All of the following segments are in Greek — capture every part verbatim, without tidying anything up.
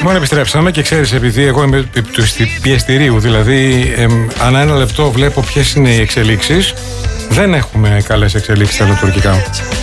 Λοιπόν, επιστρέψαμε και ξέρεις, επειδή εγώ είμαι του πιεστηρίου, δηλαδή ε, ανά ένα λεπτό βλέπω ποιες είναι οι εξελίξεις, δεν έχουμε καλές εξελίξεις στα τουρκικά.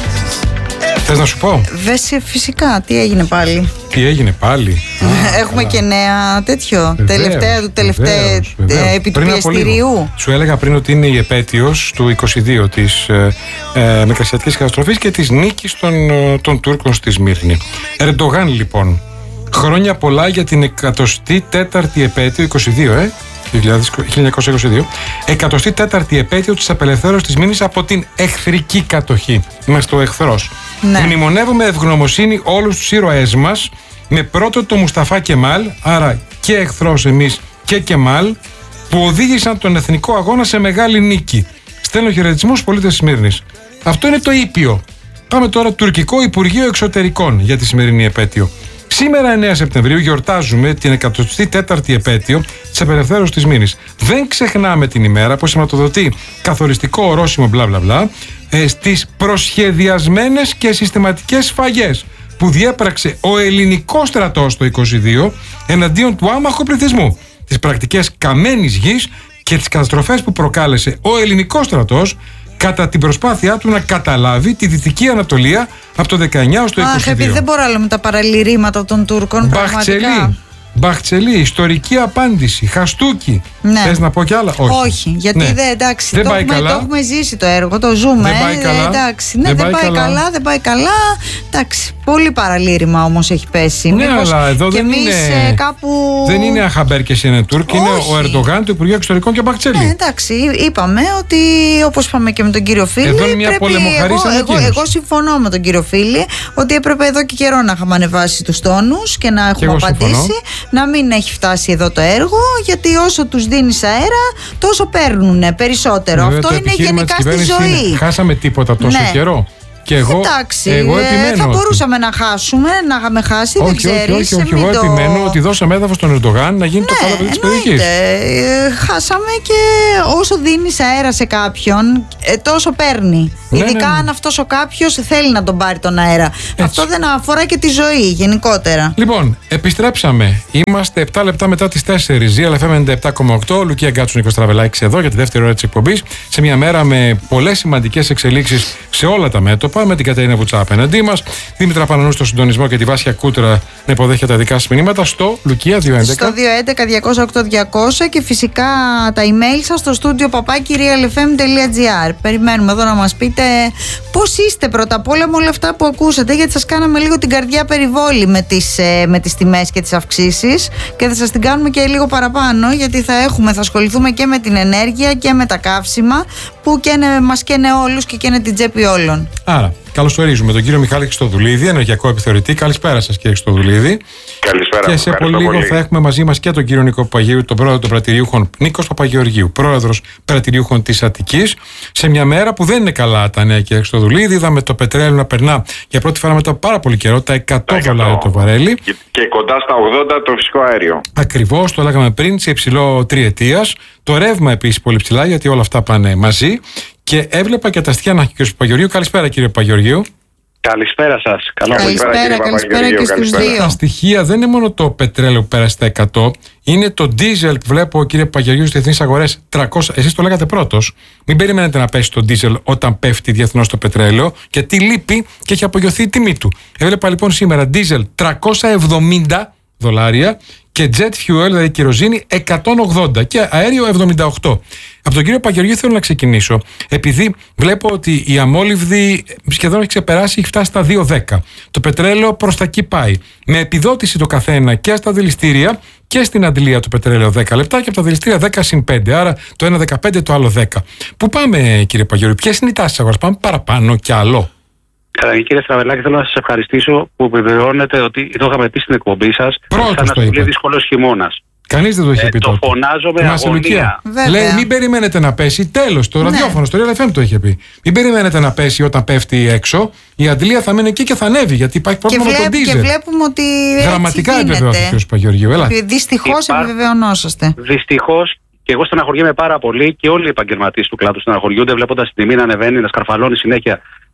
Θες να σου πω? Βέσαι, φυσικά. Τι έγινε πάλι? Τι έγινε πάλι? Έχουμε α, και νέα τέτοιο. Βεβαίως, τελευταία του τελευταία επί του πιεστηρίου. Σου έλεγα πριν ότι είναι η επέτειος του είκοσι δύο της ε, ε, Μικρασιατικής καταστροφής και της νίκης των, των Τούρκων στη Σμύρνη. Ερντογάν, λοιπόν. Χρόνια πολλά για την εκατοστή τέταρτη επέτειο, είκοσι δύο, ε, χίλια εννιακόσια είκοσι δύο, εκατοστή τέταρτη επέτειο της απελευθέρωσης της Σμύρνης από την εχθρική κατοχή. Είμαστε ο εχθρός. Ναι. Μνημονεύουμε ευγνωμοσύνη όλους τους ήρωές μας, με πρώτο το Μουσταφά Κεμάλ, άρα και εχθρός εμείς και Κεμάλ, που οδήγησαν τον εθνικό αγώνα σε μεγάλη νίκη. Στέλνω χαιρετισμούς στους πολίτες της Σμύρνης. Αυτό είναι το ήπιο. Πάμε τώρα τουρκικό Υπουργείο Εξωτερικών για τη σημερινή επέτειο. Σήμερα, εννέα Σεπτεμβρίου, γιορτάζουμε την εκατοστή τέταρτη επέτειο της απελευθέρωσης της Σμύρνης. Δεν ξεχνάμε την ημέρα που σηματοδοτεί καθοριστικό ορόσημο μπλα μπλα μπλα ε, στις προσχεδιασμένες και συστηματικές σφαγές που διέπραξε ο ελληνικός στρατός το είκοσι δύο εναντίον του άμαχου πληθυσμού, τις πρακτικές καμένης γης και τις καταστροφές που προκάλεσε ο ελληνικός στρατός κατά την προσπάθειά του να καταλάβει τη Δυτική Ανατολία από το δεκαεννιά ως το είκοσι δύο. Αχ, επειδή δεν μπορώ άλλο με τα παραλυρήματα των Τούρκων. Μπαχτσελή. Μπαχτσελή, ιστορική απάντηση. Χαστούκι. Ναι. Θες να πω κι άλλα? Όχι. Όχι, γιατί ναι. δεν, εντάξει, δεν το, πάει έχουμε, καλά. το έχουμε ζήσει το έργο, το ζούμε. Δεν πάει ε, καλά. Εντάξει, ναι, δεν, δεν πάει, πάει καλά. καλά, δεν πάει καλά. Εντάξει, πολύ παραλήρημα όμως έχει πέσει. Ναι, Μήπως αλλά εδώ δεν εμείς, είναι. Κάπου... Δεν είναι Αχαμπέρ και Σινετούρκ, είναι ο Ερντογάν του Υπουργείου Εξωτερικών και Μπαχτσελή. Ναι, εντάξει, είπαμε ότι όπως είπαμε και με τον κύριο Φίλη. Εδώ είναι μια πολεμοχαρής εγώ, εγώ, εγώ συμφωνώ με τον κύριο Φίλη ότι έπρεπε εδώ και καιρό να είχαμε ανεβάσει τους τόνους και να έχουμε και απαντήσει. Συμφωνώ. Να μην έχει φτάσει εδώ το έργο, γιατί όσο τους δίνεις αέρα, τόσο παίρνουν περισσότερο. Βέβαια, αυτό είναι γενικά στη ζωή. Είναι. Χάσαμε τίποτα τόσο ναι. καιρό. Και εγώ, εντάξει, εγώ επιμένω. Θα μπορούσαμε ότι... να χάσουμε, να είχαμε χάσει, όχι, δεν ξέρεις. Όχι, όχι, όχι. Εγώ το... επιμένω ότι δώσαμε έδαφος στον Ερντογάν να γίνει ναι, το καλό παιδί της περιοχής. Ε, χάσαμε και όσο δίνεις αέρα σε κάποιον, ε, τόσο παίρνει. Ναι, ειδικά ναι, ναι. αν αυτός ο κάποιος θέλει να τον πάρει τον αέρα. Έτσι. Αυτό δεν αφορά και τη ζωή γενικότερα. Λοιπόν, επιστρέψαμε. Είμαστε επτά λεπτά μετά τις τέσσερις. Ζι Ελ Εφ Εμ ενενήντα επτά κόμμα οκτώ. Λουκία Γκάτσου, Νίκος Τραβελάκης εδώ για τη δεύτερη ώρα της εκπομπής. Σε μια μέρα με πολλές σημαντικές εξελίξεις σε όλα τα μέτωπα. Με την Κατερίνα Βουτσά απέναντί μας, Δήμητρα Πανανού στο συντονισμό και τη Βάσια Κούτρα να υποδέχεται τα δικά σας μηνύματα στο Λουκία δύο έντεκα. Στο δύο έντεκα διακόσια οκτώ διακόσια και φυσικά τα email σας στο στούντιο παπάκι ρι ελ εφ εμ τελεία τζι άρ. Περιμένουμε εδώ να μας πείτε πώς είστε πρώτα απ' όλα με όλα αυτά που ακούσατε, γιατί σας κάναμε λίγο την καρδιά περιβόλη με τις, με τις τιμές και τις αυξήσεις και θα σας την κάνουμε και λίγο παραπάνω, γιατί θα, έχουμε, θα ασχοληθούμε και με την ενέργεια και με τα καύσιμα που καίνε, μας καίνε όλους και καίνε την τσέπη όλων. Άρα, καλωσορίζουμε τον κύριο Μιχάλη Χριστοδουλίδη, ενεργειακό επιθεωρητή. Καλησπέρα σας, κύριε Χριστοδουλίδη. Καλησπέρα. Και σε πολύ λίγο θα έχουμε μαζί μας και τον κύριο Νίκο Παπαγεωργίου, τον πρόεδρο των πρατηριούχων, Νίκος Παπαγεωργίου, πρόεδρος πρατηριούχων της Αττικής. Σε μια μέρα που δεν είναι καλά τα νέα, κύριε Χριστοδουλίδη. Είδαμε το πετρέλαιο να περνά για πρώτη φορά μετά πάρα πολύ καιρό τα εκατό δολάρια το βαρέλι. Και, και κοντά στα ογδόντα το φυσικό αέριο. Ακριβώς, το λέγαμε πριν, σε υψηλό τριετίας. Το ρεύμα επίσης πολύ ψηλά, γιατί όλα αυτά πάνε μαζί. Και έβλεπα και τα στοιχεία να έχει ο κ. Παπαγεωργίου. Καλησπέρα, κύριε Παπαγεωργίου. Καλησπέρα σας. Καλό καλησπέρα, καλησπέρα, καλησπέρα και στους δύο. Τα στοιχεία δεν είναι μόνο το πετρέλαιο που πέρασε τα εκατό, είναι το ντίζελ που βλέπω, κύριε Παπαγεωργίου, στις διεθνείς αγορές τριακόσια. Εσείς το λέγατε πρώτος. Μην περιμένετε να πέσει το ντίζελ όταν πέφτει διεθνώς το πετρέλαιο, γιατί λείπει και έχει απογειωθεί η τιμή του. Έβλεπα λοιπόν σήμερα ντίζελ τριακόσια εβδομήντα δολάρια και jet fuel, δηλαδή κυροζίνη, εκατόν ογδόντα και αέριο εβδομήντα οκτώ. Από τον κύριο Παπαγεωργίου θέλω να ξεκινήσω, επειδή βλέπω ότι η αμόλυβδη σχεδόν έχει ξεπεράσει, έχει φτάσει στα δύο δέκα. Το πετρέλαιο προς τα εκεί πάει. Με επιδότηση το καθένα και στα δηληστήρια και στην αντλία του πετρέλαιο δέκα λεπτά και από τα δηληστήρια δέκα συν πέντε. Άρα το ένα δεκαπέντε, το άλλο δέκα. Πού πάμε, κύριε Παπαγεωργίου, ποιες είναι οι τάσεις αγοράς, πάμε παραπάνω κι άλλο? Καλά, κύριε Στραβελάκη, θέλω να σας ευχαριστήσω που επιβεβαιώνετε ότι το είχαμε πει στην εκπομπή σας. Πρώτος σαν το ένα είπα. δύσκολος χειμώνας. Κανείς δεν το είχε ε, πει το τότε. φωνάζω με αγωνία. Λέει, μην περιμένετε να πέσει. Τέλος, το ναι. ραδιόφωνο, στο Ρι Ελ Εφ Εμ το είχε πει. Μην περιμένετε να πέσει όταν πέφτει έξω. Η αντλία θα μείνει εκεί και θα ανέβει, γιατί υπάρχει πρόβλημα με τον ντίζελ. Και βλέπουμε ότι. Γραμματικά επιβεβαιώθηκε ο κ. Παπαγεωργίου. Δυστυχώς Υπά... επιβεβαιωνόσαστε. Δυστυχώς, και εγώ στεναχωριέμαι πάρα πολύ και όλοι οι επαγγελματίες του κλάδου στεναχωριούνται βλέποντας την τιμή να ανεβαίνει, να σκαρφαλώνει συνέχεια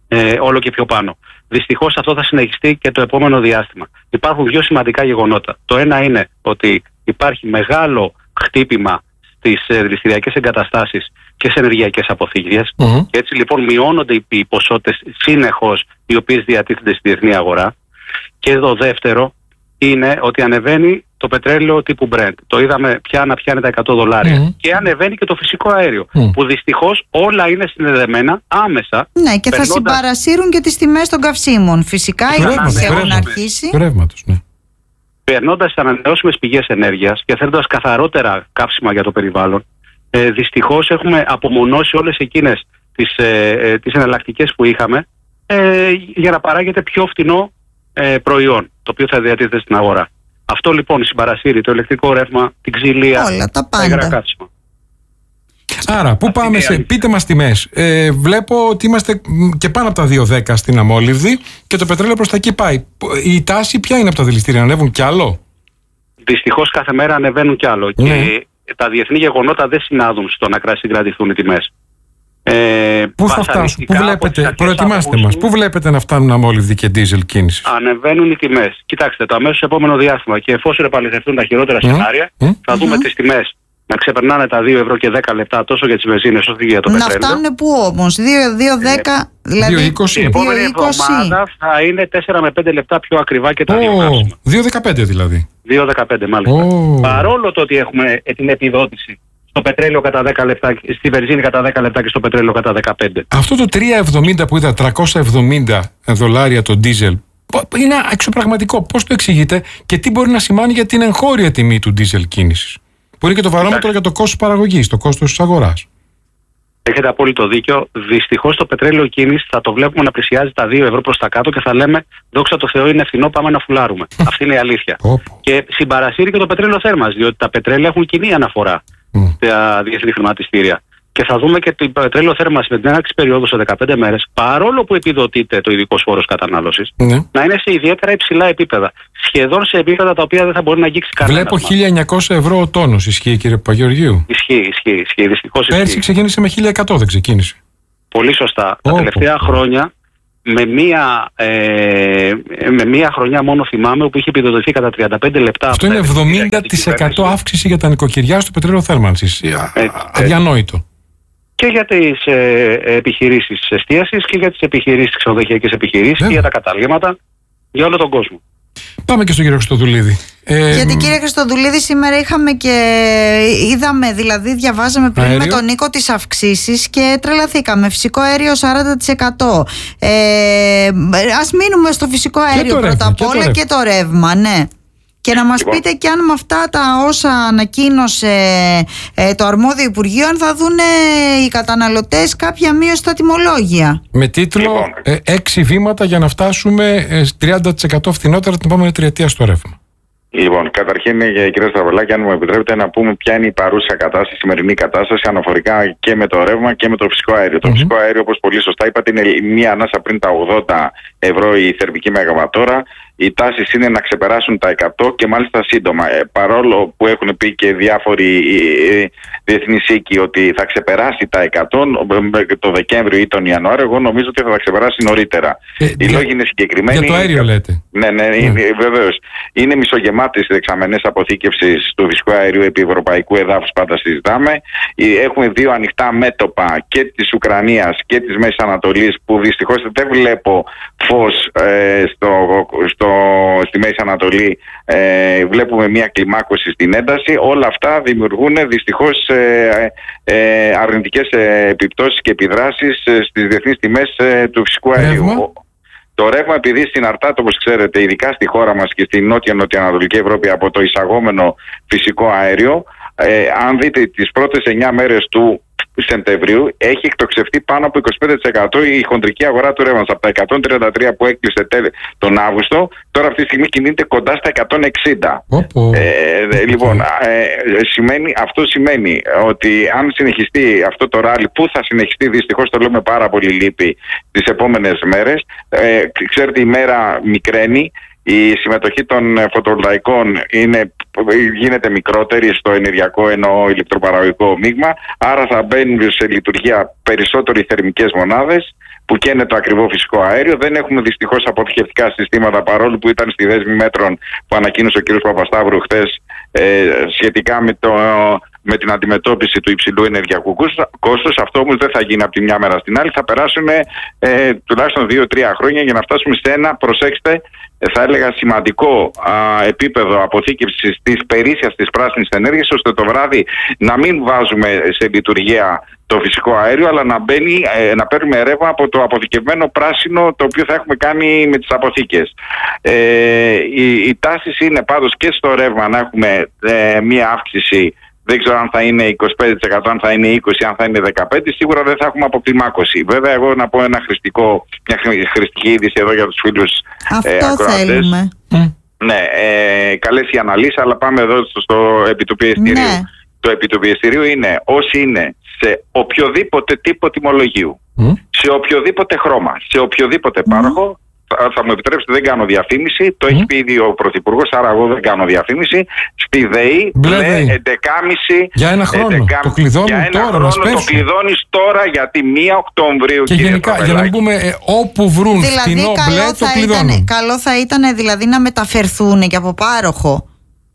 ε, όλο και πιο πάνω. Δυστυχώς αυτό θα συνεχιστεί και το επόμενο διάστημα. Υπάρχουν δύο σημαντικά γεγονότα. Το ένα είναι ότι υπάρχει μεγάλο χτύπημα στις δηληστηριακές εγκαταστάσεις και σε ενεργειακές αποθήκες. Mm-hmm. Και έτσι λοιπόν μειώνονται οι ποσότητες συνεχώς οι οποίες διατίθενται στη διεθνή αγορά. Και το δεύτερο είναι ότι ανεβαίνει το πετρέλαιο τύπου Brent. Το είδαμε πια να πιάνει τα εκατό δολάρια. Mm. Και ανεβαίνει και το φυσικό αέριο. Mm. Που δυστυχώς όλα είναι συνδεδεμένα άμεσα. Ναι, και περνώντας... θα συμπαρασύρουν και τις τιμές των καυσίμων. Φυσικά οι τιμές έχουν αρχίσει. Ρεύματος, ναι. Περνώντας τις ανανεώσιμες πηγές ενέργειας και θέλοντας καθαρότερα καύσιμα για το περιβάλλον, ε, δυστυχώς έχουμε απομονώσει όλες εκείνες τις, ε, τις εναλλακτικές που είχαμε ε, για να παράγεται πιο φτηνό ε, προϊόν, το οποίο θα διατίθεται στην αγορά. Αυτό λοιπόν συμπαρασύρει το ηλεκτρικό ρεύμα, την ξυλία, όλα, τα, τα υγρά καύσιμα. Άρα, πού πάμε σε, πείτε μας τιμές. Ε, βλέπω ότι είμαστε και πάνω από τα δύο δέκα στην αμόλυβδη και το πετρέλαιο προς τα εκεί πάει. Η τάση ποια είναι από τα δηληστήρια, ανέβουν κι άλλο? Δυστυχώς κάθε μέρα ανεβαίνουν κι άλλο. Ναι. Και τα διεθνή γεγονότα δεν συνάδουν στο να συγκρατηθούν οι τιμές. Ε, πού θα φτάσουν, πού βλέπετε, προετοιμάστε μας, πού βλέπετε να φτάνουν αμόλυβδη και ντίζελ κίνηση? Ανεβαίνουν οι τιμές. Κοιτάξτε, το αμέσως επόμενο διάστημα και εφόσον επαληθευτούν τα χειρότερα mm. σενάρια, mm. θα mm. δούμε mm. τις τιμές να ξεπερνάνε τα δύο ευρώ και δέκα λεπτά τόσο για τις βενζίνες όσο και για το να πετρέλαιο. Να φτάνουν πού όμως, δύο δέκα, ε, δηλαδή δύο είκοσι. Η επόμενη εβδομάδα θα είναι τέσσερα με πέντε λεπτά πιο ακριβά και τα oh, δύο καύσιμα. δύο δεκαπέντε δηλαδή. δύο δεκαπέντε μάλιστα. Oh. Παρόλο το ότι έχουμε την επιδότηση στο πετρέλαιο κατά δέκα λεπτά, στη βενζίνη κατά δέκα λεπτά και στο πετρέλαιο κατά δεκαπέντε. Αυτό το τρία εβδομήντα που είδα, τριακόσια εβδομήντα δολάρια το ντίζελ, είναι εξωπραγματικό. Πώς το εξηγείτε και τι μπορεί να σημάνει για την εγχώρια τιμή του ντίζελ κίνησης, που είναι και το βαρόμετρο για το κόστος παραγωγής, το κόστος της αγοράς? Έχετε απόλυτο δίκιο. Δυστυχώς το πετρέλαιο κίνηση θα το βλέπουμε να πλησιάζει τα δύο ευρώ προς τα κάτω και θα λέμε δόξα τω Θεώ είναι φθηνό, πάμε να φουλάρουμε. Αυτή είναι η αλήθεια. Και συμπαρασύρει και το πετρέλαιο θέρμανσης, διότι τα πετρέλαια έχουν κοινή αναφορά mm. στα διεθνή χρηματιστήρια. Και θα δούμε και το πετρέλαιο θέρμανσης με την έναρξη περίοδου σε δεκαπέντε μέρες, παρόλο που επιδοτείται το ειδικό φόρος κατανάλωσης, mm. να είναι σε ιδιαίτερα υψηλά επίπεδα. Σχεδόν σε επίπεδα τα οποία δεν θα μπορεί να αγγίξει κανένα. Βλέπω χίλια εννιακόσια ευρώ ο τόνος. Ισχύει, κύριε Παπαγεωργίου? Ισχύει, ισχύει. ισχύει δυστυχώς Πέρσι ισχύει. Ξεκίνησε με χίλια εκατό, δεν ξεκίνησε? Πολύ σωστά. Oh, τα τελευταία oh. χρόνια, με μία, ε, με μία χρονιά μόνο θυμάμαι, όπου είχε επιδοτηθεί κατά τριάντα πέντε λεπτά. Αυτό είναι εβδομήντα τοις εκατό αύξηση για τα νοικοκυριά στο πετρέλαιο θέρμανσης. Αδιανόητο. Και για τις ε, επιχειρήσεις εστίασης και για τις επιχειρήσεις, ξενοδοχειακές επιχειρήσεις yeah. και για τα καταλύματα, για όλο τον κόσμο. Πάμε και στον κύριο Χριστοδουλίδη. Ε, Γιατί κύριε Χριστοδουλίδη, σήμερα είχαμε και είδαμε, δηλαδή διαβάζαμε πριν αέριο. με τον Νίκο τις αυξήσεις και τρελαθήκαμε. Φυσικό αέριο σαράντα τοις εκατό. Ε, ας μείνουμε στο φυσικό αέριο πρώτα απ' όλα και το ρεύμα, ναι. Και να μας πείτε και αν με αυτά τα όσα ανακοίνωσε ε, το αρμόδιο Υπουργείο, αν θα δουν οι καταναλωτές κάποια μείωση στα τιμολόγια. Με τίτλο ε, έξι βήματα για να φτάσουμε ε, τριάντα τοις εκατό φθηνότερα την επόμενη τριετία στο ρεύμα. Λοιπόν, καταρχήν, κύριε Στραβελάκη, αν μου επιτρέπετε να πούμε ποια είναι η παρούσα κατάσταση, η σημερινή κατάσταση αναφορικά και με το ρεύμα και με το φυσικό αέριο. Mm-hmm. Το φυσικό αέριο, όπως πολύ σωστά είπατε, είναι μία ανάσα πριν τα ογδόντα ευρώ η θερμική μεγαβατόρα. Οι τάσεις είναι να ξεπεράσουν τα εκατό και μάλιστα σύντομα. Ε, παρόλο που έχουν πει και διάφοροι ε, διεθνείς οίκοι ότι θα ξεπεράσει τα εκατό το Δεκέμβριο ή τον Ιανουάριο, εγώ νομίζω ότι θα τα ξεπεράσει νωρίτερα. Ε, Οι για, λόγοι είναι συγκεκριμένοι. Για το αέριο λέτε. Ναι, ναι, ναι. Είναι, βεβαίως. Είναι μισογεμάτες οι δεξαμενές αποθήκευσης του φυσικού αερίου επί ευρωπαϊκού εδάφους, πάντα συζητάμε. Έχουμε δύο ανοιχτά μέτωπα και της Ουκρανίας και της Μέσης Ανατολής, που δυστυχώς δεν βλέπω φως ε, στο, στο στη Μέση Ανατολή. Ε, βλέπουμε μια κλιμάκωση στην ένταση. Όλα αυτά δημιουργούν δυστυχώς ε, ε, αρνητικές ε, επιπτώσεις και επιδράσεις ε, στις διεθνείς τιμές ε, του φυσικού αερίου. Το ρεύμα, επειδή συναρτάται, όπως ξέρετε, ειδικά στη χώρα μας και στη νότια-νοτιοανατολική Ευρώπη, από το εισαγόμενο φυσικό αέριο, ε, αν δείτε τις πρώτες εννιά μέρες του Σεπτεμβρίου, έχει εκτοξευτεί πάνω από είκοσι πέντε τοις εκατό η χοντρική αγορά του ρεύματος. Από τα εκατόν τριάντα τρία που έκλεισε τον Αύγουστο, τώρα αυτή τη στιγμή κινείται κοντά στα εκατόν εξήντα. Ε, λοιπόν, ε, σημαίνει, αυτό σημαίνει ότι αν συνεχιστεί αυτό το ράλι, που θα συνεχιστεί, δυστυχώς το λέμε πάρα πολύ λύπη, τις επόμενες μέρες, ε, ξέρετε, η μέρα μικραίνει. Η συμμετοχή των φωτοβολταϊκών είναι, γίνεται μικρότερη στο ενεργειακό ενώ ηλεκτροπαραγωγικό μείγμα, άρα θα μπαίνουν σε λειτουργία περισσότερο οι θερμικές μονάδες, που καίνε το ακριβό φυσικό αέριο. Δεν έχουμε δυστυχώς αποθηκευτικά συστήματα, παρόλο που ήταν στη δέσμη μέτρων που ανακοίνωσε ο κ. Παπασταύρου χθες ε, σχετικά με, το, με την αντιμετώπιση του υψηλού ενεργειακού κόστους. Αυτό όμως δεν θα γίνει από τη μια μέρα στην άλλη. Θα περάσουν ε, τουλάχιστον δύο τρία χρόνια για να φτάσουμε σε ένα, προσέξτε, θα έλεγα σημαντικό α, επίπεδο αποθήκευσης της περίσσιας της πράσινης ενέργειας, ώστε το βράδυ να μην βάζουμε σε λειτουργία το φυσικό αέριο, αλλά να, μπαίνει, ε, να παίρνουμε ρεύμα από το αποθηκευμένο πράσινο, το οποίο θα έχουμε κάνει με τις αποθήκες. Ε, οι, οι τάσεις είναι πάντως και στο ρεύμα να έχουμε ε, μία αύξηση. Δεν ξέρω αν θα είναι είκοσι πέντε τοις εκατό, αν θα είναι είκοσι τοις εκατό, αν θα είναι δεκαπέντε τοις εκατό. Σίγουρα δεν θα έχουμε αποκλιμάκωση. Βέβαια, εγώ να πω ένα χρηστικό, μια χρηστική είδηση εδώ για τους φίλους ε, Αυτό θέλουμε. Ναι, ε, καλές οι αναλύσεις, αλλά πάμε εδώ στο, στο επί του πιεστηρίου. Ναι. Το επί του πιεστηρίου είναι όσοι είναι σε οποιοδήποτε τύπο τιμολογίου, mm. σε οποιοδήποτε χρώμα, σε οποιοδήποτε mm. πάροχο. Θα, θα μου επιτρέψετε, δεν κάνω διαφήμιση. Το mm. έχει πει ήδη ο Πρωθυπουργός, άρα εγώ δεν κάνω διαφήμιση. Στη ΔΕΗ, μπλε έντεκα κόμμα πέντε. Για ένα χρόνο. έντεκα, το κλειδώνει για τώρα, ένα χρόνο το κλειδώνεις τώρα, γιατί μία Οκτωβρίου. Και γενικά, για να μην πούμε ε, όπου βρουν δηλαδή, φτηνό μπλε, το κλειδώνουν. Ήταν, καλό θα ήταν δηλαδή να μεταφερθούν και από πάροχο.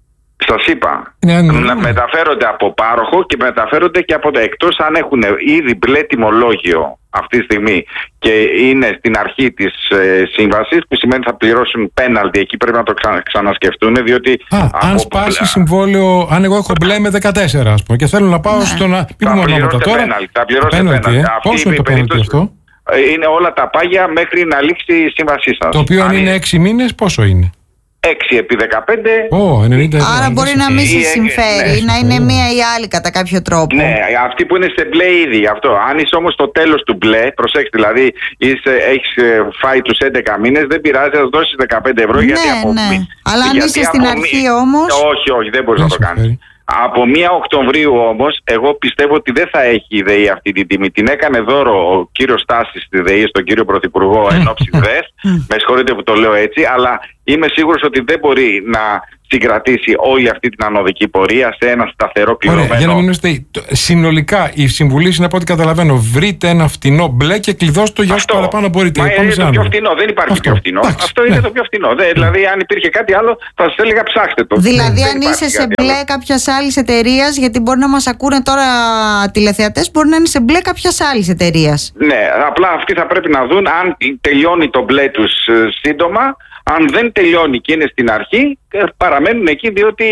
Σας είπα, ναι, ναι, ναι. να μεταφέρονται από πάροχο και μεταφέρονται και από το, εκτός αν έχουν ήδη μπλε τιμολόγιο αυτή τη στιγμή και είναι στην αρχή της ε, σύμβασης, που σημαίνει θα πληρώσουν πέναλτι, εκεί πρέπει να το ξα, ξανασκεφτούν, διότι... Α, αν σπάσει μπλε... συμβόλαιο, αν εγώ έχω μπλε με δεκατέσσερα, ας πούμε, και θέλω να πάω ναι. στο να... Θα πληρώσετε τώρα, πέναλτι, θα πληρώσετε πέναλτι. Ε. Πόσο είναι το πέναλτι αυτό? Είναι όλα τα πάγια μέχρι να λήξει η σύμβασή σας. Το οποίο αν είναι έξι μήνες, πόσο είναι? έξι επί δεκαπέντε. Oh, ενενήντα Άρα μπορεί να μην σε συμφέρει, ναι, να είναι μία ή άλλη κατά κάποιο τρόπο. Ναι, αυτοί που είναι σε μπλε ήδη. Αυτό. Αν είσαι όμως στο τέλος του μπλε, προσέξτε, δηλαδή είσαι, έχεις φάει τους έντεκα μήνες, δεν πειράζει, θα δώσεις δεκαπέντε ευρώ. Ναι, γιατί από, ναι. Αλλά αν είσαι στην αρχή όμως. Όχι, όχι, δεν μπορείς να το κάνεις. Από μία Οκτωβρίου όμως, εγώ πιστεύω ότι δεν θα έχει η ΔΕΗ αυτή την τιμή. Την έκανε δώρο ο κύριος Στάσης στη ΔΕΗ στον κύριο Πρωθυπουργό εν ώψη ΔΕΘ. Με συγχωρείτε που το λέω έτσι, αλλά είμαι σίγουρος ότι δεν μπορεί να συγκρατήσει όλη αυτή την ανωδική πορεία σε ένα σταθερό κλειδωμένο. Ωραία, για να μην είστε. Συνολικά η συμβουλή είναι, από ό,τι καταλαβαίνω, βρείτε ένα φτηνό μπλε και κλειδώστε το για όσο παραπάνω μπορείτε. Μα είναι το πιο φτηνό, δεν υπάρχει αυτό. Πιο φτηνό. Άξι, αυτό είναι ναι. το πιο φτηνό. Δε, δηλαδή, αν υπήρχε κάτι άλλο, θα σας έλεγα ψάξτε το. Δηλαδή, αν είσαι σε μπλε κάποια άλλη εταιρεία, γιατί μπορεί να μας ακούνε τώρα τηλεθεατές, μπορεί να είναι σε μπλε κάποια άλλη εταιρεία. Ναι, απλά αυτοί θα πρέπει να δουν αν τελειώνει το μπλε τους σύντομα. Αν δεν τελειώνει και είναι στην αρχή, παραμένουν εκεί, διότι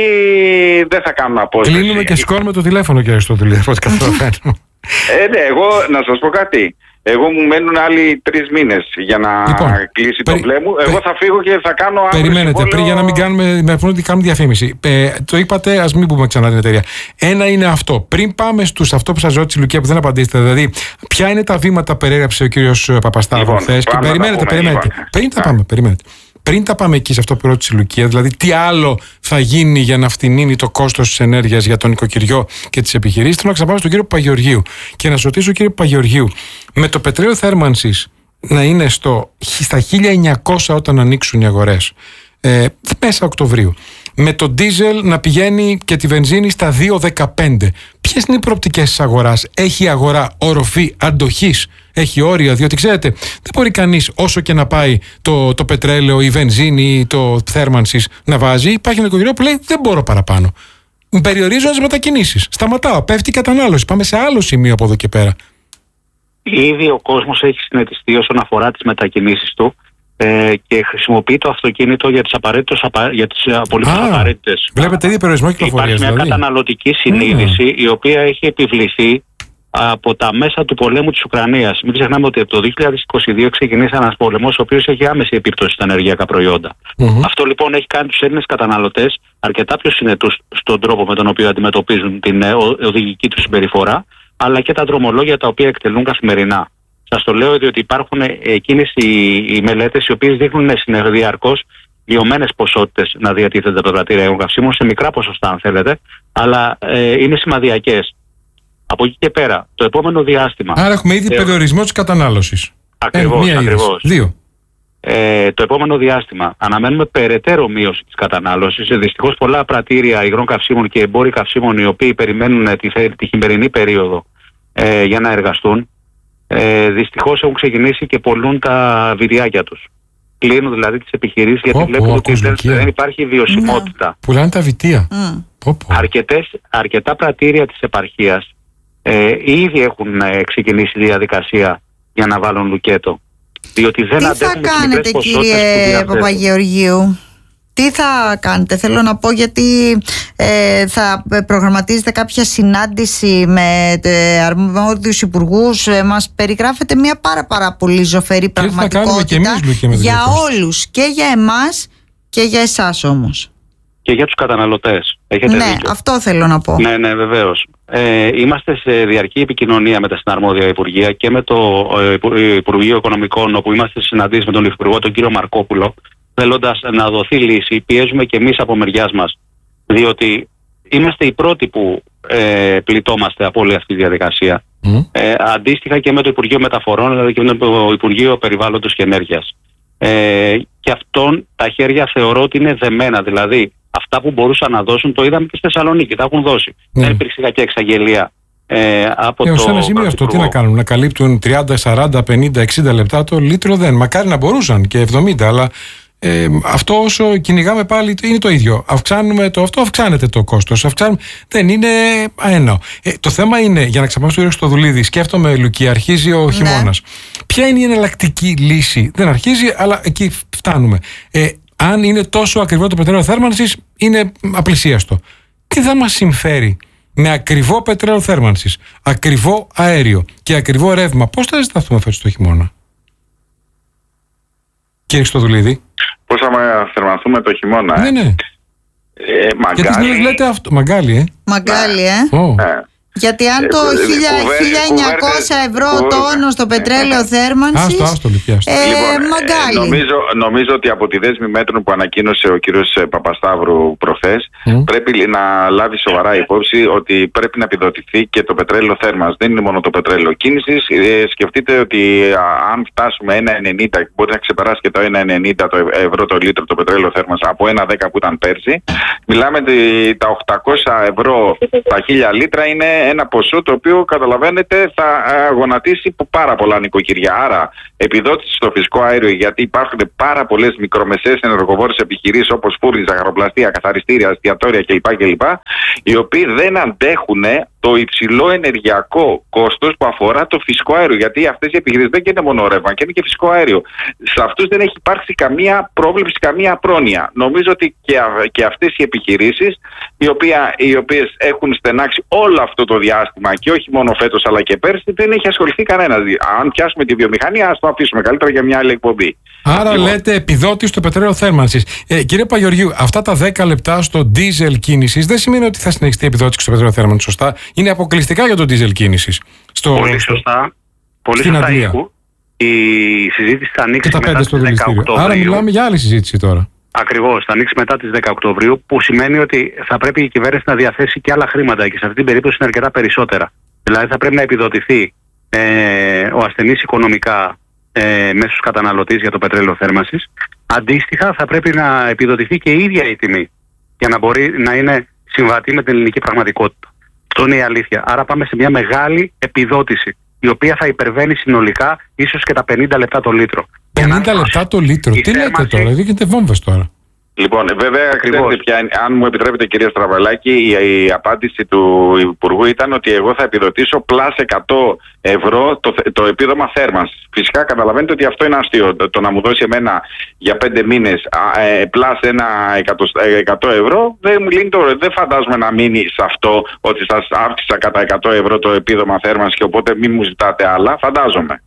δεν θα κάνουν απόσταση. Κλείνουμε και σηκώνουμε το τηλέφωνο, κύριε Αριστοτέλη, από ό,τι καταλαβαίνω. Ε, ναι, εγώ να σας πω κάτι. Εγώ μου μένουν άλλοι τρεις μήνες για να λοιπόν, κλείσει περι... το μπλε μου. Εγώ θα φύγω και θα κάνω άλλο. Περιμένετε, συμβόλαιο... πριν για να μην κάνουμε, με ότι κάνουμε διαφήμιση. Ε, το είπατε, ας μην πούμε ξανά την εταιρεία. Ένα είναι αυτό. Πριν πάμε στους αυτό που σας ρώτησε, Λουκία, που δεν απαντήσετε, δηλαδή, ποια είναι τα βήματα που περιέγραψε ο κύριος Παπασταύρου χθες. Λοιπόν, και περιμένετε, περιμένετε. Λοιπόν. Πριν τα πάμε, περιμένετε. Πριν τα πάμε εκεί σε αυτό που ρώτησε η Λουκία, δηλαδή τι άλλο θα γίνει για να φτηνίνει το κόστος της ενέργειας για τον νοικοκυριό και τις επιχειρήσεις, θέλω να ξαναπάω στον κύριο Παπαγεωργίου και να σας ρωτήσω, κύριε Παπαγεωργίου, με το πετρέλαιο θέρμανσης να είναι στο, στα χίλια εννιακόσια όταν ανοίξουν οι αγορές, ε, μέσα Οκτωβρίου, με το ντίζελ να πηγαίνει και τη βενζίνη στα δύο δεκαπέντε. Ποιες είναι οι προοπτικές της αγοράς? Έχει η αγορά οροφή αντοχής? Έχει όρια? Διότι ξέρετε, δεν μπορεί κανείς όσο και να πάει το, το πετρέλαιο, η βενζίνη, το θέρμανσης να βάζει. Υπάρχει ένα νοικοκυριό που λέει δεν μπορώ παραπάνω. Περιορίζω τις μετακινήσεις. Σταματάω. Πέφτει η κατανάλωση. Πάμε σε άλλο σημείο από εδώ και πέρα. Ήδη ο κόσμος έχει συνετιστεί όσον αφορά τις μετακινήσεις του. Ε, και χρησιμοποιεί το αυτοκίνητο για τις απαραίτητες, για τις απολύτως απαραίτητες. Βλέπετε ήδη περιορισμό κυκλοφορίας. Υπάρχει μια δηλαδή καταναλωτική συνείδηση mm. η οποία έχει επιβληθεί από τα μέσα του πολέμου της Ουκρανίας. Μην ξεχνάμε ότι από το δύο χιλιάδες είκοσι δύο ξεκινήσει ένας πόλεμος ο οποίος έχει άμεση επίπτωση στα ενεργειακά προϊόντα. Mm-hmm. Αυτό λοιπόν έχει κάνει τους Έλληνες καταναλωτές αρκετά πιο συνετούς στον τρόπο με τον οποίο αντιμετωπίζουν την οδηγική του συμπεριφορά, αλλά και τα δρομολόγια τα οποία εκτελούν καθημερινά. Σας το λέω διότι υπάρχουν εκείνες οι, οι μελέτες οι οποίες δείχνουν διαρκώς λιωμένες ποσότητες να διατίθενται από τα πρατήρια καυσίμων, σε μικρά ποσοστά αν θέλετε, αλλά ε, είναι σημαδιακές. Από εκεί και πέρα, το επόμενο διάστημα... Άρα έχουμε ήδη ε, περιορισμό της κατανάλωσης. Ακριβώς, ε, ακριβώς. Δύο. Ε, το επόμενο διάστημα αναμένουμε περαιτέρω μείωση της κατανάλωσης. Δυστυχώς πολλά πρατήρια υγρών καυσίμων και εμπόροι καυσίμων οι οποίοι περιμένουν τη, τη χειμερινή περίοδο ε, για να εργαστούν. ε, δυστυχώς έχουν ξεκινήσει και πωλούν τα βυριάκια τους. Κλείνουν δηλαδή τις επιχειρήσεις γιατί Πω, βλέπουν πω, ότι δεν, δεν υπάρχει βιωσιμότητα. Mm. Πουλάνε τα βιτία. Mm. Πω, πω. Αρκετές, αρκετά πρατήρια της επαρχίας ε, ήδη έχουν ε, ξεκινήσει διαδικασία για να βάλουν λουκέτο. Διότι δεν τι θα κάνετε, κύριε Παπαγεωργίου? Τι θα κάνετε? Θέλω να πω, γιατί ε, θα προγραμματίζετε κάποια συνάντηση με ε, αρμόδιους υπουργούς. Ε, μας περιγράφετε μια πάρα πάρα πολύ ζωφερή πραγματικότητα και εμείς, με για όλους, και για εμάς και για εσάς όμως. Και για τους καταναλωτές. Έχετε ναι, δίκιο. Αυτό θέλω να πω. Ναι, ναι, βεβαίως. Ε, είμαστε σε διαρκή επικοινωνία με τα συναρμόδια υπουργεία και με το ε, Υπουργείο Οικονομικών, όπου είμαστε συναντήσεις με τον Υφυπουργό, τον κύριο Μαρκόπουλο, θέλοντας να δοθεί λύση. Πιέζουμε και εμείς από μεριάς μας, διότι είμαστε οι πρώτοι που ε, πληττόμαστε από όλη αυτή τη διαδικασία. Mm. Ε, αντίστοιχα και με το Υπουργείο Μεταφορών, δηλαδή και με το Υπουργείο Περιβάλλοντος και Ενέργειας. Ε, και αυτόν τα χέρια θεωρώ ότι είναι δεμένα. Δηλαδή, αυτά που μπορούσαν να δώσουν το είδαμε και στη Θεσσαλονίκη, τα έχουν δώσει. Mm. Δεν υπήρξε κάποια εξαγγελία ε, από ε, το. Σε ένα σημείο αυτό τι να κάνουν, να καλύπτουν τριάντα, σαράντα, πενήντα, εξήντα λεπτά το λίτρο δεν. Μακάρι να μπορούσαν και εβδομήντα, αλλά. Ε, αυτό όσο κυνηγάμε πάλι είναι το ίδιο. Αυξάνουμε το αυτό, αυξάνεται το κόστος. Αυξάνουμε, δεν είναι αέναο. Ε, το θέμα είναι, για να ξαπάνω στο Δουλίδη, σκέφτομαι, Λουκία, αρχίζει ο χειμώνας. Ναι. Ποια είναι η εναλλακτική λύση? Δεν αρχίζει, αλλά εκεί φτάνουμε. Ε, αν είναι τόσο ακριβό το πετρέλαιο θέρμανσης, είναι απλησίαστο. Τι θα μας συμφέρει με ακριβό πετρέλαιο θέρμανσης, ακριβό αέριο και ακριβό ρεύμα? Πώς θα ζηταθούμε φέτος το χειμώνα, κύριε Χριστοδουλίδη? Πώς θα θερμανθούμε το χειμώνα? Ναι, ε? ναι. Ε, μαγκάλι. Γιατί στις λέτε αυτό. Μαγκάλι, ε. Μαγκάλι, ε. Oh. Ε. Γιατί αν το χίλια εννιακόσια ευρώ τόνο στο πετρέλαιο θέρμανσης. Άστο, άστο, λυπιάστο. Ε, λοιπόν, μαγκάλι. Ε, νομίζω, νομίζω ότι από τη δέσμη μέτρων που ανακοίνωσε ο κύριος Παπασταύρου προχθές, mm. πρέπει να λάβει σοβαρά υπόψη ότι πρέπει να επιδοτηθεί και το πετρέλαιο θέρμανσης. Δεν είναι μόνο το πετρέλαιο κίνησης. Ε, σκεφτείτε ότι α, αν φτάσουμε ένα ενενήντα, μπορεί να ξεπεράσει και το ένα ενενήντα το ευρώ το λίτρο το πετρέλαιο θέρμανσης από ένα δέκα που ήταν πέρσι. Μιλάμε ότι τα οκτακόσια ευρώ τα χίλια λίτρα είναι ένα ποσό το οποίο, καταλαβαίνετε, θα γονατίσει πάρα πολλά νοικοκυριά. Άρα, επιδότηση στο φυσικό αέριο, γιατί υπάρχουν πάρα πολλές μικρομεσαίες ενεργοβόρες επιχειρήσεις όπως φούρνη, ζαχαροπλαστεία, καθαριστήρια, εστιατόρια κλπ. κλπ. Οι οποίοι δεν αντέχουν το υψηλό ενεργειακό κόστος που αφορά το φυσικό αέριο. Γιατί αυτές οι επιχειρήσεις δεν είναι μόνο ρεύμα, και είναι και φυσικό αέριο. Σε αυτούς δεν έχει υπάρξει καμία πρόβλεψη, καμία πρόνοια. Νομίζω ότι και, και αυτές οι επιχειρήσεις, οι, οποία, οι οποίες έχουν στενάξει όλο αυτό το διάστημα και όχι μόνο φέτος αλλά και πέρσι, δεν έχει ασχοληθεί κανένας. Αν πιάσουμε τη βιομηχανία, ας το αφήσουμε καλύτερα για μια άλλη εκπομπή. Άρα λοιπόν, λέτε επιδότηση στο πετρέλαιο θέρμανσης. Ε, κύριε Παγεωργίου, αυτά τα δέκα λεπτά στο ντίζελ κίνησης δεν σημαίνει ότι θα συνεχιστεί η επιδότηση στο πετρέλαιο θέρμανσης, σωστά? Είναι αποκλειστικά για το ντίζελ κίνησης. Στο... Πολύ σωστά. Πολύ σωστά. Η συζήτηση θα ανοίξει μετά τις δέκα Οκτωβρίου. Άρα μιλάμε για άλλη συζήτηση τώρα. Ακριβώς, θα ανοίξει μετά τις δέκα Οκτωβρίου, που σημαίνει ότι θα πρέπει η κυβέρνηση να διαθέσει και άλλα χρήματα, και σε αυτή την περίπτωση είναι αρκετά περισσότερα. Δηλαδή θα πρέπει να επιδοτηθεί ε, ο ασθενής οικονομικά ε, μέσω καταναλωτής για το πετρέλαιο θέρμανσης. Αντίστοιχα θα πρέπει να επιδοτηθεί και η ίδια η τιμή, για να μπορεί να είναι συμβατή με την ελληνική πραγματικότητα. Αυτό είναι η αλήθεια. Άρα πάμε σε μια μεγάλη επιδότηση, η οποία θα υπερβαίνει συνολικά ίσως και τα πενήντα λεπτά το λίτρο. πενήντα λεπτά το λίτρο, τι λέτε θέρμανση... τώρα, δείχνετε βόμβες τώρα. Λοιπόν, βέβαια, ξέρετε πια, αν μου επιτρέπετε, κυρία Στραβαλάκη, η, η απάντηση του Υπουργού ήταν ότι εγώ θα επιδοτήσω πλάς εκατό ευρώ το, το επίδομα θέρμανσης. Φυσικά καταλαβαίνετε ότι αυτό είναι αστείο. Το, το να μου δώσει εμένα για πέντε μήνες ε, πλάς ένα εκατό ευρώ, δεν μου λύνει το. Δεν φαντάζομαι να μείνει σε αυτό, ότι σας αύξησα κατά εκατό ευρώ το επίδομα θέρμανσης και οπότε μην μου ζητάτε άλλα. Φαντάζομαι.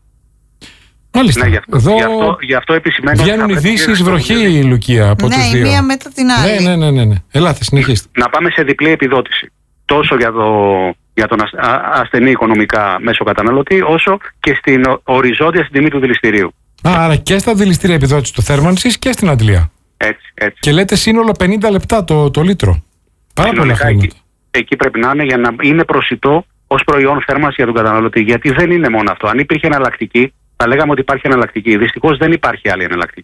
Μάλιστα. Ναι, γι' αυτό, Εδώ γι αυτό, γι αυτό επισημαίνω. Βγαίνουν ειδήσεις βροχή, Λουκία, από ναι, τους δύο. Ναι, η μία μετά την άλλη. Ναι, ναι, ναι, ναι. Ελάτε, συνεχίστε. Να πάμε σε διπλή επιδότηση. Τόσο για, το, για τον ασθενή οικονομικά μέσω καταναλωτή, όσο και στην οριζόντια στην τιμή του δηληστηρίου. Α, άρα και στα δηληστήρια επιδότηση του θέρμανσης και στην αντλία. Έτσι, έτσι. Και λέτε σύνολο πενήντα λεπτά το, το λίτρο. Πάρα πολλά χρήματα. Εκεί, εκεί πρέπει να είναι για να είναι προσιτό ως προϊόν θέρμανσης για τον καταναλωτή. Γιατί δεν είναι μόνο αυτό. Αν υπήρχε εναλλακτική, θα λέγαμε ότι υπάρχει εναλλακτική. Δυστυχώς δεν υπάρχει άλλη εναλλακτική.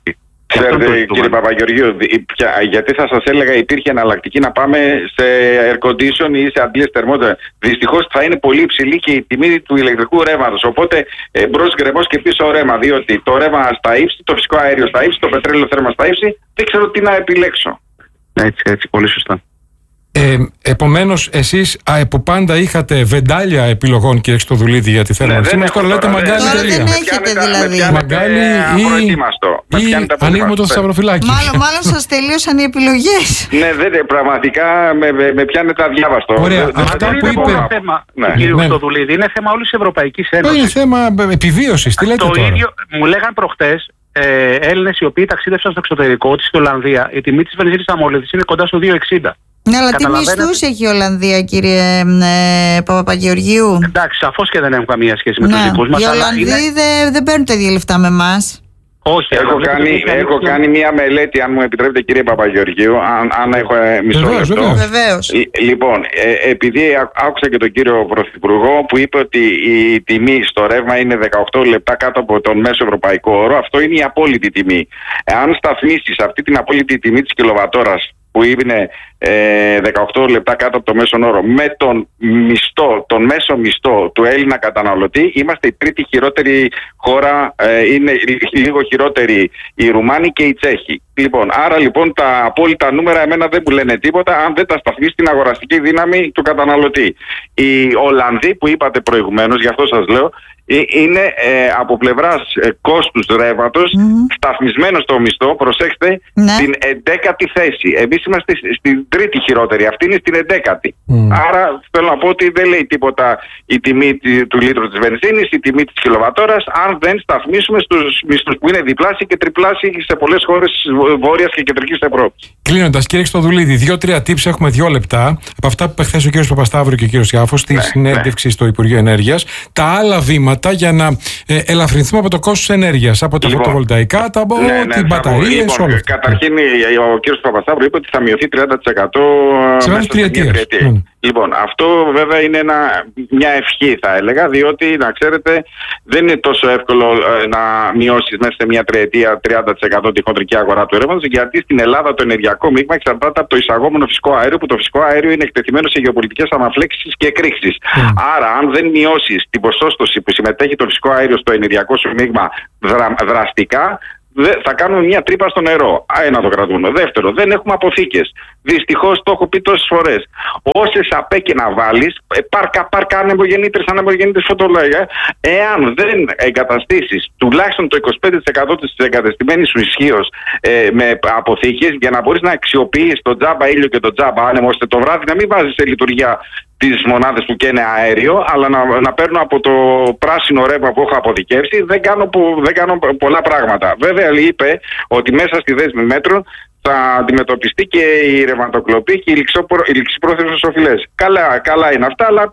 Ξέρετε, κύριε Παπαγεωργίου, γιατί θα σας έλεγα υπήρχε εναλλακτική να πάμε σε air condition ή σε αντλίες θερμότητα. Δυστυχώς θα είναι πολύ υψηλή και η τιμή του ηλεκτρικού ρεύματος. Οπότε μπρος γκρεμός και πίσω ρεύμα, διότι το ρεύμα στα ύψη, το φυσικό αέριο στα ύψη, το πετρέλαιο θέρμα στα ύψη, δεν ξέρω τι να επιλέξω. Έτσι, έτσι, πολύ σωστά. Ε, επομένως, εσείς που πάντα είχατε βεντάλια επιλογών, κύριε Χριστοδουλίδη, για τη θέρμανσή μας, τώρα λέτε μαγκάλι τελεία. Δεν έχετε δηλαδή. Μαγκάλι ή, ή ανοίγουμε το θησαυροφυλάκι. Μάλλον, μάλλον σας τελείωσαν οι επιλογές. Ναι, δεν, πραγματικά με, με, με πιάνετε αδιάβαστο. Ωραία, δεν, αυτά δεν που είναι είπε. μόνο θέμα, ναι. κύριε Ναι. Χριστοδουλίδη, είναι θέμα όλης της Ευρωπαϊκής Ένωσης. Είναι θέμα επιβίωσης, τι λέτε το τώρα. ίδιο μου λέγαν προχτές ε, Έλληνες οι οποίοι ταξίδευσαν στο εξωτερικό, ότι στην Ολλανδία η τιμή της βενζίνης αμμόλυδης είναι κοντά στο δύο εξήντα. Ναι, αλλά τι μισθούς έχει η Ολλανδία, κύριε ε, Παπαγεωργίου? Εντάξει, σαφώς και δεν έχουν καμία σχέση με Ναι. τους δικούς μας. Οι αλλά Ολλανδοί είναι... δεν δεν παίρνουν τα ίδια λεφτά με εμάς. Όχι, Έχω, αλλά κάνει, βλέπετε, έχω είναι... κάνει μία μελέτη, αν μου επιτρέπετε, κύριε Παπαγεωργίου, αν, αν έχω ε, μισό Βεβαίως, λεπτό. βεβαίως. Βεβαίως. Λ- Λοιπόν, ε, επειδή ά- άκουσα και τον κύριο Πρωθυπουργό που είπε ότι η τιμή στο ρεύμα είναι δεκαοκτώ λεπτά κάτω από τον μέσο ευρωπαϊκό όρο, αυτό είναι η απόλυτη τιμή. Αν σταθμίσεις αυτή την απόλυτη τιμή της κιλοβατόρας, που είναι ε, δεκαοκτώ λεπτά κάτω από το μέσον όρο, με τον μισθό, τον μέσο μισθό του Έλληνα καταναλωτή, είμαστε η τρίτη χειρότερη χώρα, ε, είναι λίγο χειρότερη οι Ρουμάνοι και οι Τσέχοι. Λοιπόν, άρα λοιπόν τα απόλυτα νούμερα εμένα δεν μου λένε τίποτα αν δεν τα σταθμίσει στην αγοραστική δύναμη του καταναλωτή. Οι Ολλανδοί που είπατε προηγουμένως, γι' αυτό σας λέω, είναι ε, από πλευράς ε, κόστους ρεύματος Mm-hmm. σταθμισμένο στο μισθό, προσέξτε, Ναι. στην εντέκατη θέση. Εμείς είμαστε στη- στην τρίτη χειρότερη, αυτή είναι στην εντέκατη. Mm. Άρα θέλω να πω ότι δεν λέει τίποτα η τιμή τη- του λίτρου της βενζίνης, η τιμή της κιλοβατόρας, αν δεν σταθμίσουμε στους μισθούς που είναι διπλάσιοι και τριπλάσιοι σε πολλές χώρες της Βόρειας και Κεντρικής Ευρώπης. Κλείνοντας, κύριε Χριστοδουλίδη, δύο-τρία tips, έχουμε δύο λεπτά. Από αυτά που είπε χθες ο κύριος Παπασταύρου και ο κύριος Ιάφος στη Ναι, συνέντευξη στο Υπουργείο Ενέργειας, τα άλλα βήματα για να ε, ελαφρυνθούμε από το κόστος ενέργειας, από τα Λοιπόν, φωτοβολταϊκά, τα Ναι, ναι, τις θα πω. μπαταρίες, Λοιπόν, όλα αυτά. καταρχήν ο κ. Παπασταύρου είπε ότι θα μειωθεί τριάντα τοις εκατό Σε μέσα βάση σε μια τριετίας. τριετία. Ναι. Λοιπόν, αυτό βέβαια είναι ένα, μια ευχή θα έλεγα, διότι να ξέρετε δεν είναι τόσο εύκολο ε, να μειώσεις μέσα σε μια τριετία τριάντα τοις εκατό τη χοντρική αγορά του ρεύματος, γιατί στην Ελλάδα το ενεργειακό μείγμα εξαρτάται από το εισαγόμενο φυσικό αέριο, που το φυσικό αέριο είναι εκτεθειμένο σε γεωπολιτικές αναφλέξεις και εκρήξεις. Mm. Άρα, αν δεν μειώσεις την ποσόστοση που συμμετέχει το φυσικό αέριο στο ενεργειακό σου μείγμα δρα, δραστικά, θα κάνουμε μια τρύπα στο νερό. Ένα το κρατούμε. Δεύτερο, δεν έχουμε αποθήκες. Δυστυχώς το έχω πει τόσες φορές. Όσες ΑΠΕ και να βάλεις, πάρκα, πάρκα ανεμογεννήτρες, ανεμογεννήτρες φωτολόγια, εάν δεν εγκαταστήσεις τουλάχιστον το είκοσι πέντε τοις εκατό της εγκαταστημένης σου ισχύως ε, με αποθήκες, για να μπορείς να αξιοποιείς το τζάμπα ήλιο και το τζάμπα άνεμο, ώστε το βράδυ να μην βάζεις σε λειτουργία τις μονάδες που καίνε αέριο, αλλά να, να παίρνω από το πράσινο ρεύμα που έχω αποθηκεύσει, δεν κάνω, που, δεν κάνω πολλά πράγματα. Βέβαια είπε ότι μέσα στη δέσμη μέτρων θα αντιμετωπιστεί και η ρευματοκλοπή και οι ληξιπρόθεσμες οφειλές. Καλά, καλά είναι αυτά, αλλά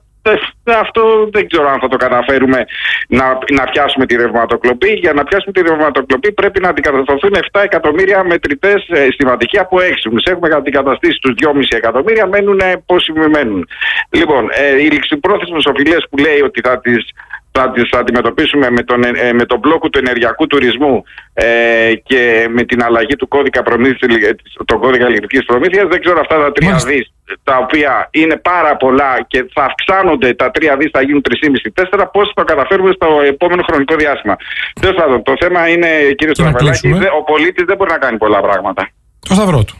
αυτό δεν ξέρω αν θα το καταφέρουμε να, να πιάσουμε τη ρευματοκλοπή. Για να πιάσουμε τη ρευματοκλοπή πρέπει να αντικατασταθούν επτά εκατομμύρια μετρητές ε, στη από έξι. Τους έχουμε αντικαταστήσει τους δυόμισι εκατομμύρια, μένουν πόσοι μένουν. Λοιπόν, ε, οι ληξιπρόθεσμες οφειλές που λέει ότι θα τις θα τις αντιμετωπίσουμε με τον, ε, με τον μπλόκο του ενεργειακού τουρισμού ε, και με την αλλαγή του κώδικα προμήθειας, τον κώδικα ηλεκτρικής προμήθειας. Δεν ξέρω αυτά τα τρία δις, τα οποία είναι πάρα πολλά και θα αυξάνονται, τα τρία δις θα γίνουν τρία κόμμα πέντε τέσσερα, πώς θα καταφέρουμε στο επόμενο χρονικό διάστημα. Τέλος πάντων, το θέμα είναι, κύριε Στραβελάκη, ο πολίτης δεν μπορεί να κάνει πολλά πράγματα. Το σταυρό του.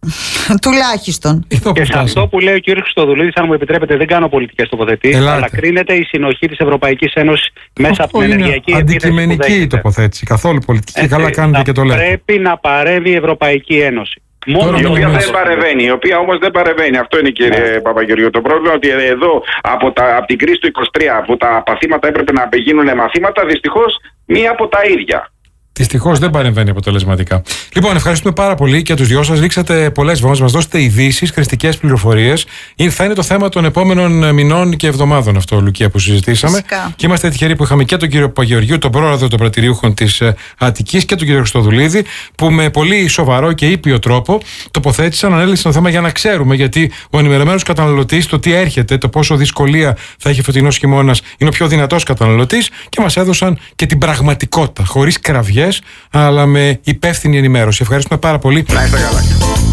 Τουλάχιστον. Και σε αυτό που λέει ο κ. Χριστοδουλίδης, αν μου επιτρέπετε, δεν κάνω πολιτικές τοποθετήσεις, αλλά κρίνεται η συνοχή της Ευρωπαϊκής Ένωσης μέσα από την ενεργειακή επίθεση. Αντικειμενική η τοποθέτηση, καθόλου πολιτική. Έτσι, καλά κάνετε και το λέτε. Πρέπει να παρέμβει η Ευρωπαϊκή Ένωση. Μόνο η οποία δεν παρεμβαίνει, η οποία όμως δεν παρεμβαίνει. Αυτό είναι, κύριε yeah. Παπαγεωργίου. Το πρόβλημα ότι εδώ από, τα, από την κρίση του είκοσι τρία, που τα παθήματα έπρεπε να γίνουν μαθήματα, δυστυχώς μία από τα ίδια. Δυστυχώς δεν παρεμβαίνει αποτελεσματικά. Λοιπόν, ευχαριστούμε πάρα πολύ και τους δυο σας. Ρίξατε πολλές βόμβες, μας δώσετε ειδήσεις, χρηστικές πληροφορίες. Θα είναι το θέμα των επόμενων μηνών και εβδομάδων αυτό, Λουκία, που συζητήσαμε. Φυσικά. Και είμαστε τυχεροί που είχαμε και τον κύριο Παπαγεωργίου, τον πρόεδρο των πρατηριούχων της Αττικής, και τον κύριο Χριστοδουλίδη, που με πολύ σοβαρό και ήπιο τρόπο τοποθέτησαν, ανέλυσαν το θέμα για να ξέρουμε, γιατί ο ενημερωμένος καταναλωτής, το τι έρχεται, το πόσο δυσκολία θα έχει φετινός χειμώνας, είναι ο πιο δυνατός καταναλωτής, και μας έδωσαν και την πραγματικότητα, χωρίς κραυγές, επιλογές, αλλά με υπεύθυνη ενημέρωση. Ευχαριστούμε πάρα πολύ. Να είστε καλά.